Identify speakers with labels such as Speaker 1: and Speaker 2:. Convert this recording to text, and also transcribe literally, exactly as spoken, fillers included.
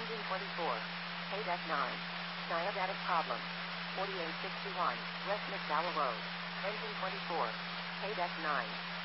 Speaker 1: Engine twenty-four. K nine. Diabetic problem. forty-eight sixty-one. West McDowell Road. Engine twenty-four. K nine.